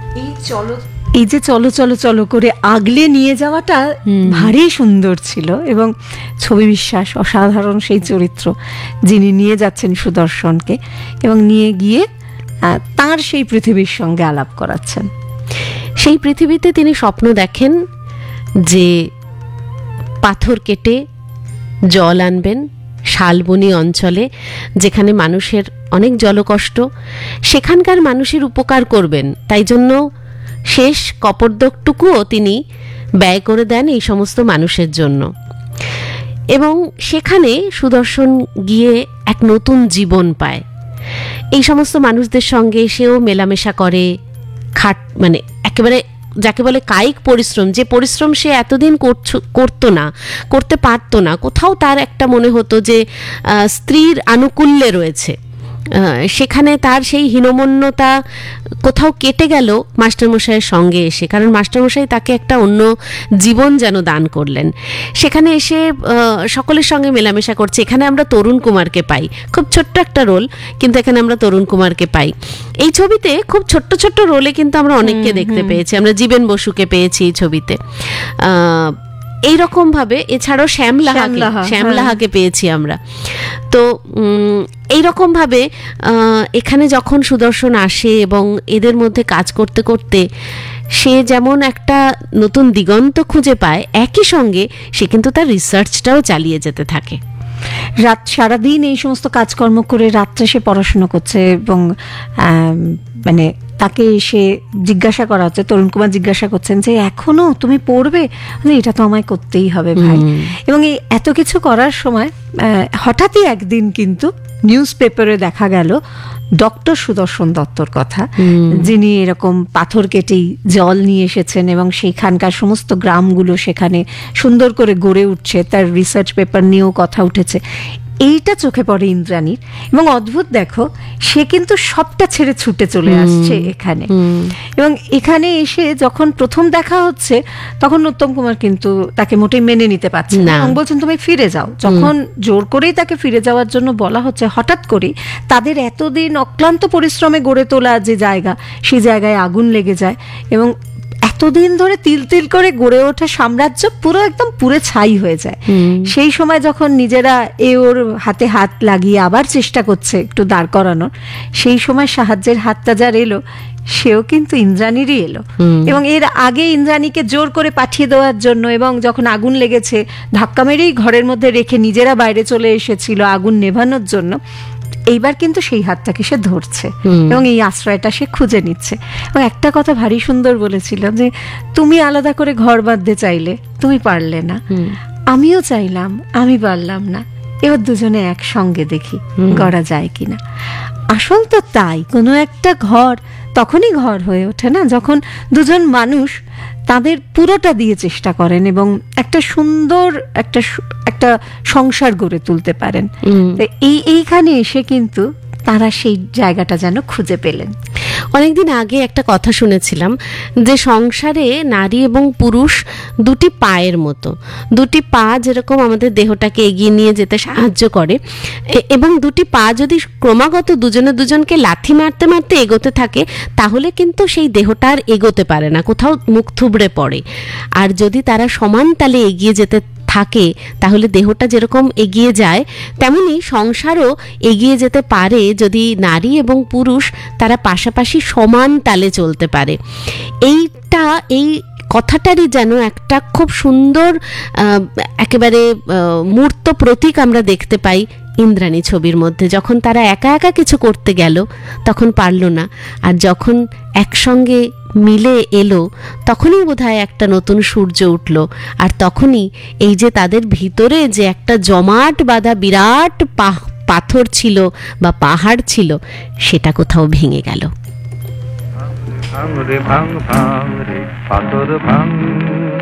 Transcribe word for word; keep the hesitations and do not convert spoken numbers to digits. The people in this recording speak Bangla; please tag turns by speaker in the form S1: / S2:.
S1: এই চলো এই যে চলো চলো চলো করে আগলে নিয়ে যাওয়াটা ভারী সুন্দর ছিল, এবং ছবি বিশ্বাস অসাধারণ সেই চরিত্র, যিনি নিয়ে যাচ্ছেন সুদর্শনকে এবং নিয়ে গিয়ে তার সেই পৃথিবীর সঙ্গে আলাপ করাচ্ছেন।
S2: সেই পৃথিবীতে তিনি স্বপ্ন দেখেন যে পাথর কেটে জল আনবেন শালবনী অঞ্চলে, যেখানে মানুষের অনেক জলকষ্ট, সেখানকার মানুষের উপকার করবেন। তাই জন্য শেষ কপর্দকটুকুও তিনি ব্যয় করে দেন এই সমস্ত মানুষের জন্য। এবং সেখানে সুদর্শন গিয়ে এক নতুন জীবন পায়। এই সমস্ত মানুষদের সঙ্গে সেও মেলামেশা করে, খাট মানে একেবারে যাকে বলে কায়িক পরিশ্রম, যে পরিশ্রম সে এতদিন করতো না, করতে পারতো না। কোথাও তার একটা মনে হতো যে স্ত্রীর আনুকূল্যে রয়েছে, সেখানে তার সেই হীনমন্যতা কোথাও কেটে গেল মাস্টারমশাইয়ের সঙ্গে এসে, কারণ মাস্টারমশাই তাকে একটা অন্য জীবন যেন দান করলেন। সেখানে এসে সকলের সঙ্গে মেলামেশা করছে। এখানে আমরা তরুণ কুমারকে পাই, খুব ছোট্ট একটা রোল, কিন্তু এখানে আমরা তরুণ কুমারকে পাই। এই ছবিতে খুব ছোট্ট ছোট্ট রোলে কিন্তু আমরা অনেককে দেখতে পেয়েছি। আমরা জীবেন বসুকে পেয়েছি এই ছবিতে এইরকম ভাবে, এছাড়াও শ্যামলাহাকে শ্যামলাহাকে পেয়েছি আমরা। তো এইরকম ভাবে এখানে যখন সুদর্শন আসে এবং এদের মধ্যে কাজ করতে করতে সে যেমন একটা নতুন দিগন্ত খুঁজে পায়, একই সঙ্গে সে কিন্তু তার রিসার্চটাও চালিয়ে যেতে থাকে।
S1: রাত সারাদিন এই সমস্ত কাজকর্ম করে রাত্রে সে পড়াশোনা করছে, এবং মানে তাকে সে জিজ্ঞাসা করা হচ্ছে, তরুণ কুমার জিজ্ঞাসা করছেন যে এখনো তুমি পড়বে, এটা তো আমায় করতেই হবে ভাই। এবং এই এত কিছু করার সময় হঠাৎই একদিন কিন্তু নিউজ পেপারে দেখা গেল ডক্টর সুদর্শন দত্তর কথা, যিনি এরকম পাথর কেটেই জল নিয়ে এসেছেন এবং সেখানকার সমস্ত গ্রামগুলো সেখানে সুন্দর করে গড়ে উঠছে, তার রিসার্চ পেপার নিয়েও কথা উঠেছে। এইটা চোখে পড়ে ইন্দ্রাণীর, এবং অদ্ভুত দেখো সে কিন্তু সবটা ছেড়ে ছুটে চলে আসছে এখানে। এবং এখানে এসে যখন প্রথম দেখা হচ্ছে তখন উত্তম কুমার কিন্তু তাকে মোটেই মেনে নিতে পারছে না, এবং বলছেন তুমি ফিরে যাও। যখন জোর করেই তাকে ফিরে যাওয়ার জন্য বলা হচ্ছে, হঠাৎ করে তাদের এতদিন অক্লান্ত পরিশ্রমে গড়ে তোলা যে জায়গা, সেই জায়গায় আগুন লেগে যায় এবং এতদিন ধরে তিল তিল করে গড়ে ওঠা সাম্রাজ্য পুরো একদম পুরে ছাই হয়ে যায়। সেই সময় যখন নিজেরা এ ওর হাতে হাত লাগিয়ে আবার চেষ্টা করছে একটু দাঁড় করানোর, সেই সময় সাহায্যের হাতটা যার এলো সেও কিন্তু ইন্দ্রাণীরই এলো। এবং এর আগে ইন্দ্রাণীকে জোর করে পাঠিয়ে দেওয়ার জন্য, এবং যখন আগুন লেগেছে ধাক্কা মেরেই ঘরের মধ্যে রেখে নিজেরা বাইরে চলে এসেছিল আগুন নেভানোর জন্য, এইবার কিন্তু সেই হাতটাকে সে ধরছে এবং এই আশ্রয়টা সে খুঁজে নিচ্ছে। এবং একটা কথা ভারী সুন্দর বলেছিল যে তুমি আলাদা করে ঘর বাঁধতে চাইলে তুমি পারলে না, আমিও চাইলাম আমি পারলাম না, এবার দুজনে একসঙ্গে দেখি গড়া যায় কিনা। আসল তো তাই, কোনো একটা ঘর তখনই ঘর হয়ে ওঠে না যখন দুজন মানুষ তাদের পুরোটা দিয়ে চেষ্টা করেন এবং একটা সুন্দর একটা একটা সংসার গড়ে তুলতে পারেন। এই এইখানে এসে কিন্তু তারা সেই জায়গাটা যেন খুঁজে পেলেন।
S2: অনেকদিন আগে একটা কথা শুনেছিলাম যে সংসারে নারী এবং পুরুষ দুটি পায়ের মতো, দুটি পা যেরকম আমাদের দেহটাকে এগিয়ে নিয়ে যেতে সাহায্য করে, এবং দুটি পা যদি ক্রমাগত দুজনে দুজনকে লাথি মারতে মারতে এগোতে থাকে তাহলে কিন্তু সেই দেহটা আর এগোতে পারে না, কোথাও মুখ থুবড়ে পড়ে। আর যদি তারা সমান তালে এগিয়ে যেতে থাকে তাহলে দেহটা যেরকম এগিয়ে যায় তেমনি সংসারও এগিয়ে যেতে পারে যদি নারী এবং পুরুষ তারা পাশাপাশি সমান তালে চলতে পারে। এইটা এই কথাটারই যেন একটা খুব সুন্দর একেবারে মূর্ত প্রতীক আমরা দেখতে পাই ইন্দ্রাণী ছবির মধ্যে। যখন তারা একা একা কিছু করতে গেল তখন পারল না, আর যখন একসঙ্গে মিলে এলো তখনই বোধহয় একটা নতুন সূর্য উঠল, আর তখনই এই যে তাদের ভিতরে যে একটা জমাট বাঁধা বিরাট পাথর ছিল বা পাহাড় ছিল সেটা কোথাও ভেঙে গেল।
S3: ভাঙ রে ভাঙ ভাঙ রে পাথর ভাঙ,